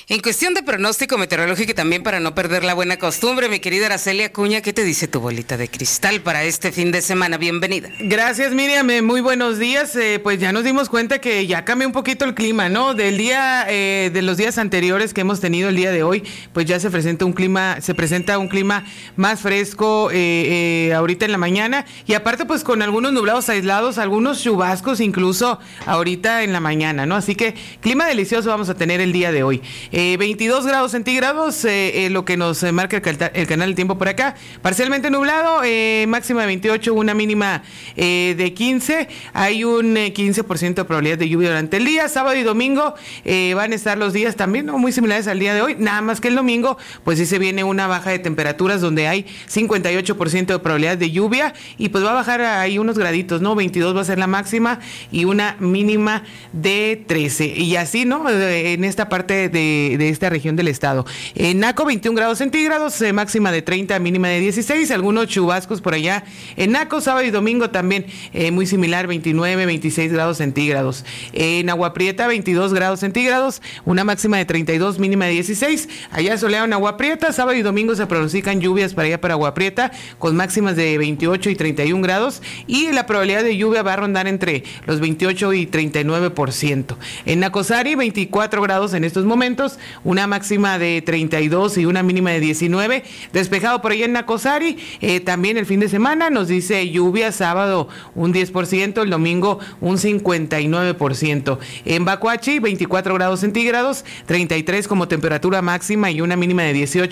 En cuestión de pronóstico meteorológico y también para no perder la buena costumbre, mi querida Araceli Acuña, ¿qué te dice tu bolita de cristal para este fin de semana? Bienvenida. Gracias, Miriam. Muy buenos días. Pues ya nos dimos cuenta que ya cambió un poquito el clima, ¿no? Del día, de los días anteriores que hemos tenido el día de hoy, pues ya se presenta un clima más fresco ahorita en la mañana y aparte pues con algunos nublados aislados, algunos chubascos incluso ahorita en la mañana, ¿no? Así que clima delicioso vamos a tener el día de hoy. 22 grados centígrados, lo que nos marca el canal del tiempo por acá. Parcialmente nublado, máxima de 28, una mínima de 15. Hay un 15% de probabilidad de lluvia durante el día. Sábado y domingo van a estar los días también, ¿no?, muy similares al día de hoy. Nada más que el domingo, pues sí se viene una baja de temperaturas donde hay 58% de probabilidad de lluvia y pues va a bajar ahí unos graditos, ¿no? 22 va a ser la máxima y una mínima de 13. Y así, ¿no? En esta parte de esta región del estado. En Naco, 21 grados centígrados, máxima de 30, mínima de 16, algunos chubascos por allá. En Naco, sábado y domingo también muy similar, 29, 26 grados centígrados. En Agua Prieta, 22 grados centígrados, una máxima de 32, mínima de 16. Allá soleado en Agua Prieta, sábado y domingo se pronostican lluvias para allá para Agua Prieta, con máximas de 28 y 31 grados, y la probabilidad de lluvia va a rondar entre los 28 y 39%. En Nacosari, 24 grados en estos momentos, una máxima de 32 y una mínima de 19, despejado por allá en Nacosari. También el fin de semana nos dice lluvia, sábado un 10%, el domingo un 59%. En Bacuachi, 24 grados centígrados, 33 como temperatura máxima y una mínima de 18.